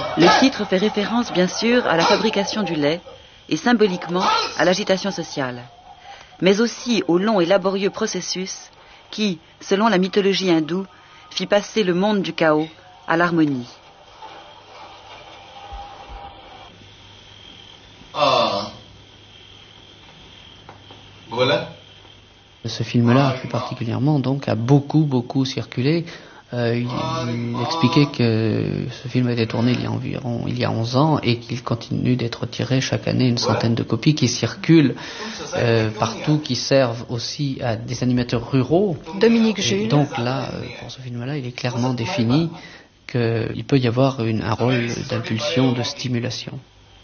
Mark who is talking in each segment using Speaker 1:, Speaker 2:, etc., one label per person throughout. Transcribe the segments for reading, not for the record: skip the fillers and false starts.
Speaker 1: Le titre fait référence bien sûr à la fabrication du lait et symboliquement à l'agitation sociale, mais aussi au long et laborieux processus qui, selon la mythologie hindoue, fit passer le monde du chaos à l'harmonie.
Speaker 2: Voilà.
Speaker 3: Ce film-là, plus particulièrement, donc, a beaucoup circulé. Il expliquait que ce film a été tourné il y a 11 ans et qu'il continue d'être tiré chaque année une centaine de copies qui circulent partout, qui servent aussi à des animateurs ruraux.
Speaker 4: Dominique Jules.
Speaker 3: Donc là, pour ce film-là, il est clairement défini qu'il peut y avoir un rôle d'impulsion, de stimulation.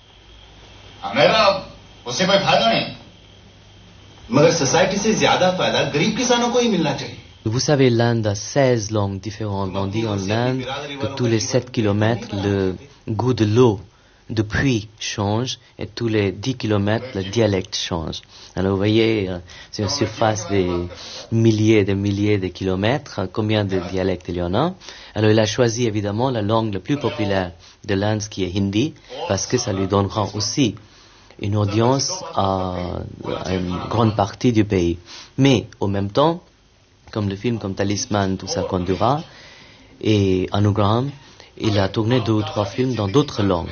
Speaker 5: Vous savez, l'Inde a 16 langues différentes. On dit en Inde que tous les 7 kilomètres, le goût de l'eau de pluie change et tous les 10 kilomètres, le dialecte change. Alors vous voyez, sur une surface des milliers de kilomètres, combien de dialectes il y en a. Alors il a choisi évidemment la langue la plus populaire de l'Inde, qui est hindi, parce que ça lui donnera aussi une audience à une grande partie du pays. Mais en même temps, comme le film comme Talisman, tout ça, Kondura et Anugraham, il a tourné 2 ou 3 films dans d'autres langues.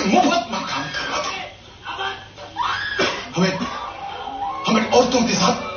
Speaker 2: हमें औरतों के साथ